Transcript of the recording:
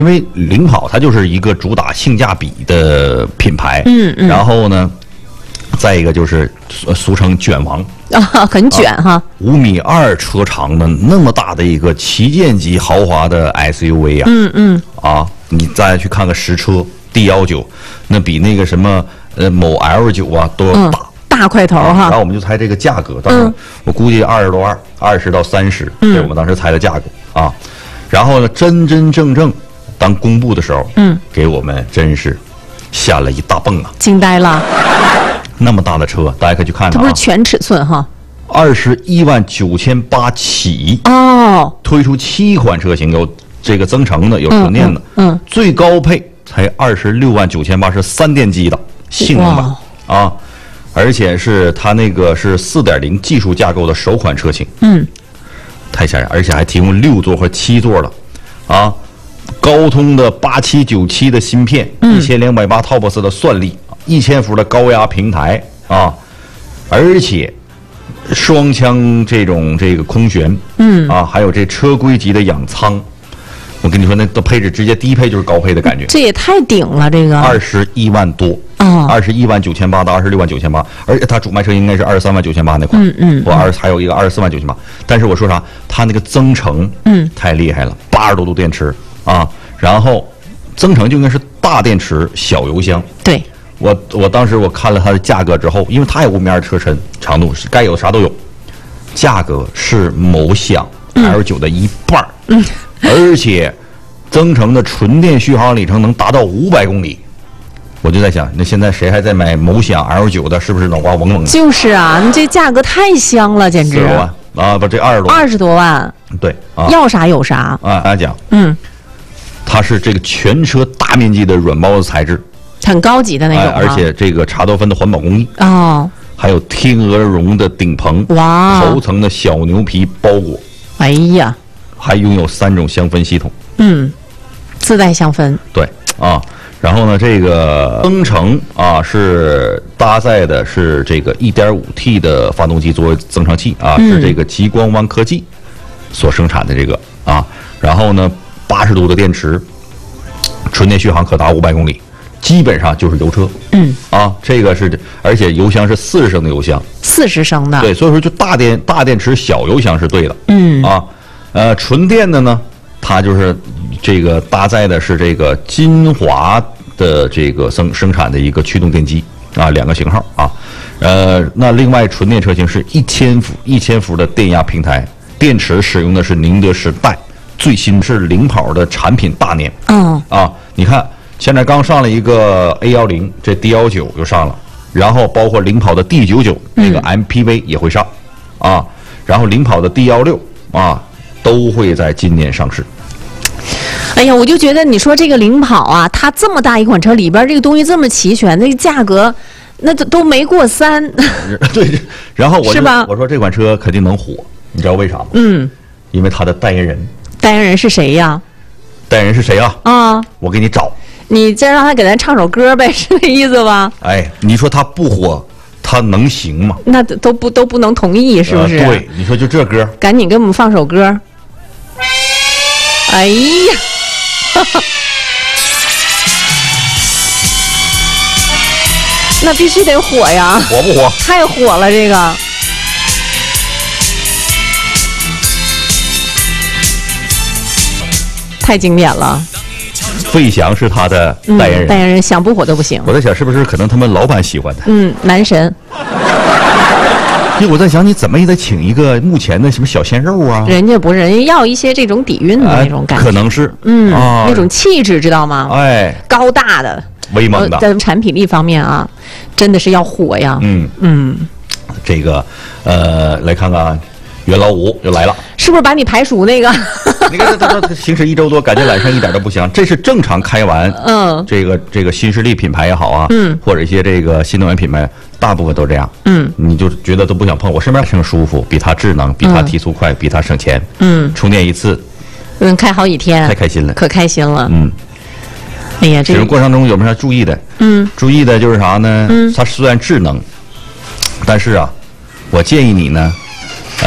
因为领跑它就是一个主打性价比的品牌，然后呢，再一个就是俗称卷王啊，很卷哈 ，5.2米车长的那么大的一个旗舰级豪华的 SUV 啊，你再去看看实车 D19，那比那个什么某 L9啊都要大块头哈。 然后我们就猜这个价格，当时我估计20多万，20到30，这我们当时猜的价格啊。然后呢，真真正正当公布的时候，给我们真是吓了一大蹦啊， 惊呆了。 那么大的车，大家可以去看看啊。 它不是全尺寸哈 ，21.98万起哦， 推出7款车型，有这个增程的，有纯电的，最高配才26.98万，是3电机的性能版啊，而且是它那个是4.0技术架构的首款车型，太吓人，而且还提供6座和7座的啊，高通的8797的芯片，1280 TOPS 的算力，1000伏的高压平台啊，而且双腔这个空悬，还有这车规级的氧舱，我跟你说那的配置直接低配就是高配的感觉， 这也太顶了，这个 21万多，21.98万到26.98万，而且它主卖车应该是23.98万那款，还有一个24.98万，但是我说啥，它那个增程，太厉害了，80多度电池啊，然后增程就应该是大电池小油箱， 对。 我当时我看了它的价格之后，因为它有5.2米车身长度，是该有啥都有，价格是某享 L9的1半，而且增程的纯电续航里程能达到500公里。我就在想，那现在谁还在买某享 L9的？是不是脑瓜嗡嗡的？ 就是啊，你这价格太香了，简直。 40多万啊，不，这20多万。 对啊， 要啥有啥啊。大家讲，它是这个全车大面积的软包子材质。 很高级的那种， 而且这个茶多芬的环保工艺哦， 还有天鹅绒的顶棚， 哇， 头层的小牛皮包裹， 哎呀， 还拥有3种香氛系统， 自带香氛， 对啊，然后呢，这个增程啊是搭载的是这个 1.5T 的发动机作为增程器啊，是这个极光湾科技所生产的这个啊，然后呢80度的电池，纯电续航可达500公里。基本上就是油车，这个是，而且油箱是40升的油箱 ，40升的， 对，所以说就大电池小油箱是对的，纯电的呢，它就是这个搭载的是这个金华的这个生产的一个驱动电机啊，2个型号啊，那另外纯电车型是1000伏的电压平台，电池使用的是宁德时代最新是领跑的产品大年，你看。现在刚上了一个 A10，这 D19又上了，然后包括领跑的 D99那个 MPV 也会上，然后领跑的 D16都会在今年上市。 哎呀，我就觉得你说这个领跑啊，它这么大一款车里边这个东西这么齐全，那个价格那都没过3。 对，然后是吧？ 我说这款车肯定能火，你知道为啥吗？因为它的代言人是谁呀？ 代言人是谁啊？我给你找。 你再让他给咱唱首歌呗，是这意思吧？ 哎，你说他不火，他能行吗？ 那都不能同意，是不是？ 对，你说就这歌， 赶紧给我们放首歌。哎呀，那必须得火呀！ 火不火？ 太火了，这个。太经典了。 费翔是他的代言人， 代言人想不火都不行。 我在想，是不是可能他们老板喜欢他？ 男神。 因为我在想，你怎么也得请一个目前的什么小鲜肉啊？ 人家不是，人家要一些这种底蕴的那种感觉， 可能是， 那种气质，知道吗？ 哎， 高大的、 威猛的， 在产品力方面啊，真的是要火呀。 这个来看看。元老五又来了， 是不是把你排除那个？ 你看他行驶1周多，感觉揽胜一点都不香。这是正常开完，这个新势力品牌也好啊，或者一些这个新能源品牌，大部分都这样，你就觉得都不想碰。我身边挺舒服，比它智能，比它提速快，比它省钱，充电一次， 开好几天， 太开心了， 可开心了，哎呀， 使用过程中有没有啥注意的？注意的就是啥呢？它虽然智能，但是啊，我建议你呢。